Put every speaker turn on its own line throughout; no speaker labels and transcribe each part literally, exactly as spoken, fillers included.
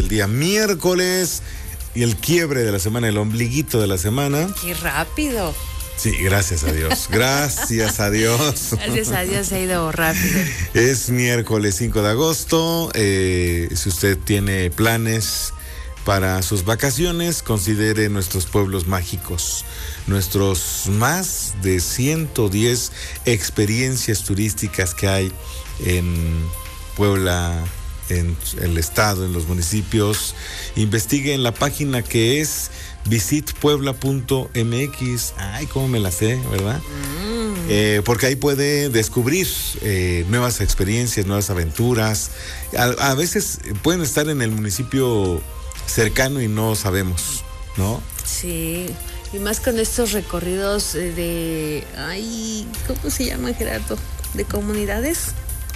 del día miércoles y el quiebre de la semana, el ombliguito de la semana.
¡Qué rápido!
Sí, gracias a Dios, gracias a Dios.
Gracias a Dios ha ido rápido.
Es miércoles cinco de agosto, eh, si usted tiene planes para sus vacaciones, considere nuestros pueblos mágicos, nuestros más de ciento diez experiencias turísticas que hay en Puebla, en el estado, en los municipios. Investigue en la página que es visit puebla punto m x. Ay, cómo me la sé, ¿verdad? Mm. Eh, porque ahí puede descubrir eh, nuevas experiencias, nuevas aventuras. A, a veces pueden estar en el municipio cercano y no sabemos, ¿no?
Sí, y más con estos recorridos de... Ay, ¿cómo se llama, Gerardo? ¿De comunidades?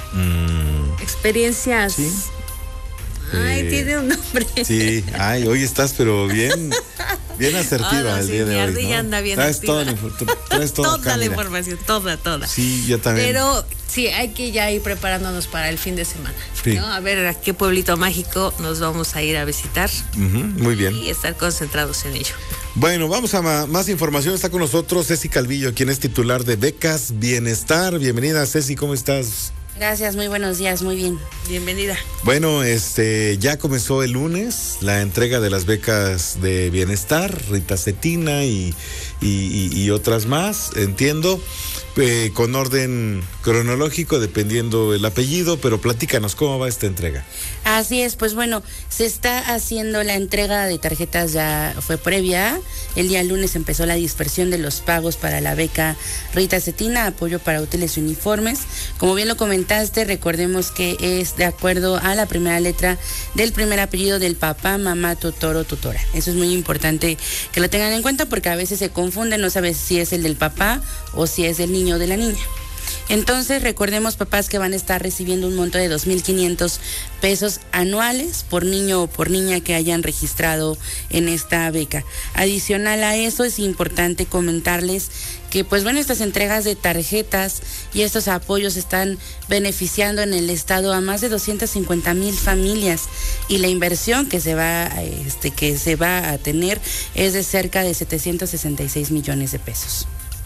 Mm. Experiencias... ¿Sí? Ay, eh, tiene un nombre.
Sí, ay, hoy estás pero bien, bien asertiva. Oh, no, el sí, día de hoy, ¿no?
Anda bien
traes
activa.
Toda la, traes toda
toda
acá,
la información, toda, toda.
Sí, yo también.
Pero sí, hay que ya ir preparándonos para el fin de semana,
sí.
¿no? A ver a qué pueblito mágico nos vamos a ir a visitar.
Uh-huh, muy bien.
Y estar concentrados en ello.
Bueno, vamos a ma- más información. Está con nosotros Ceci Calvillo, quien es titular de Becas Bienestar. Bienvenida, Ceci, ¿cómo estás?
Gracias, muy buenos días, muy bien.
Bienvenida.
Bueno, este ya comenzó el lunes la entrega de las becas de bienestar, Rita Cetina y, y, y, y otras más, entiendo, eh, con orden cronológico dependiendo el apellido, pero platícanos, ¿cómo va esta entrega?
Así es, pues bueno, se está haciendo la entrega de tarjetas, ya fue previa. El día lunes empezó la dispersión de los pagos para la beca Rita Cetina, apoyo para útiles y uniformes. Como bien lo comentaste, recordemos que es de acuerdo a la primera letra del primer apellido del papá, mamá, tutor o tutora. Eso es muy importante que lo tengan en cuenta porque a veces se confunden, no sabes si es el del papá o si es el niño o de la niña. Entonces, recordemos, papás, que van a estar recibiendo un monto de dos mil quinientos pesos anuales por niño o por niña que hayan registrado en esta beca. Adicional a eso, es importante comentarles que, pues bueno, estas entregas de tarjetas y estos apoyos están beneficiando en el estado a más de doscientas cincuenta mil familias y la inversión que se va, este, que se va a tener es de cerca de setecientos sesenta y seis millones de pesos.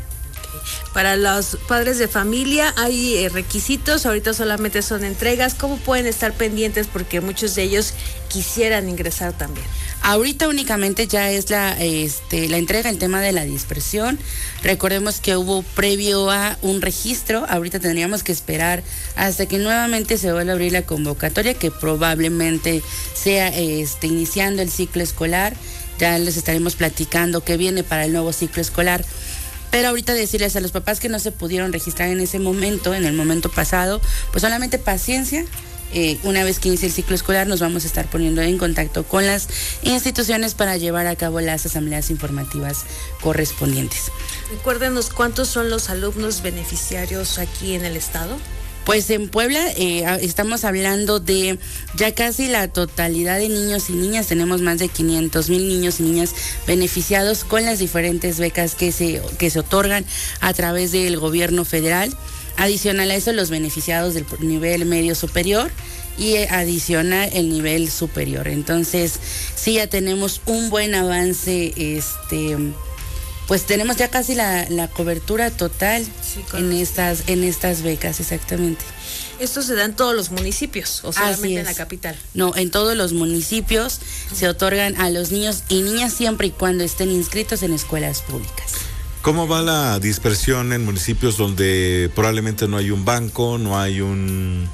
Para los padres de familia hay eh, requisitos, ahorita solamente son entregas. ¿Cómo pueden estar pendientes? Porque muchos de ellos quisieran ingresar también.
Ahorita únicamente ya es la, este, la entrega, el tema de la dispersión. Recordemos que hubo previo a un registro, ahorita tendríamos que esperar hasta que nuevamente se vuelva a abrir la convocatoria, que probablemente sea este, iniciando el ciclo escolar. Ya les estaremos platicando qué viene para el nuevo ciclo escolar. Pero ahorita decirles a los papás que no se pudieron registrar en ese momento, en el momento pasado, pues solamente paciencia. Eh, una vez que inicie el ciclo escolar nos vamos a estar poniendo en contacto con las instituciones para llevar a cabo las asambleas informativas correspondientes.
Recuérdenos cuántos son los alumnos beneficiarios aquí en el estado.
Pues en Puebla eh, estamos hablando de ya casi la totalidad de niños y niñas. Tenemos más de quinientos mil niños y niñas beneficiados con las diferentes becas que se, que se otorgan a través del gobierno federal. Adicional a eso, los beneficiados del nivel medio superior y adicional el nivel superior. Entonces, sí, ya tenemos un buen avance, este... pues tenemos ya casi la, la cobertura total sí, en estas en estas becas, exactamente.
¿Esto se da en todos los municipios o solamente en la capital?
No, en todos los municipios uh-huh. se otorgan a los niños y niñas siempre y cuando estén inscritos en escuelas públicas.
¿Cómo va la dispersión en municipios donde probablemente no hay un banco, no hay un...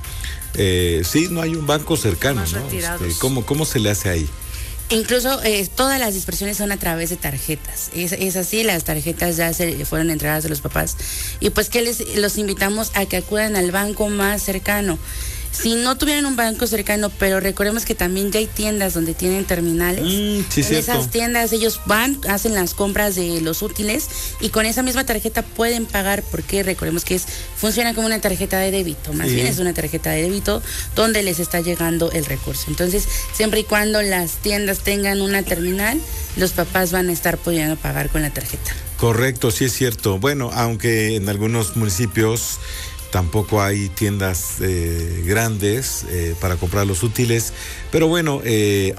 Eh, sí, no hay un banco cercano,
más
¿no?
retirados.
Este, ¿cómo, ¿Cómo se le hace ahí?
Incluso eh, todas las dispersiones son a través de tarjetas. Es, es así, las tarjetas ya se fueron entregadas a los papás. Y pues que les los invitamos a que acudan al banco más cercano. Si no tuvieran un banco cercano, pero recordemos que también ya hay tiendas donde tienen terminales.
Mm, sí,
en
cierto.
Esas tiendas ellos van, hacen las compras de los útiles y con esa misma tarjeta pueden pagar, porque recordemos que es funciona como una tarjeta de débito, más sí. bien es una tarjeta de débito donde les está llegando el recurso. Entonces, siempre y cuando las tiendas tengan una terminal, los papás van a estar pudiendo pagar con la tarjeta.
Correcto, sí es cierto. Bueno, aunque en algunos municipios tampoco hay tiendas eh, grandes eh, para comprar los útiles, pero bueno, eh,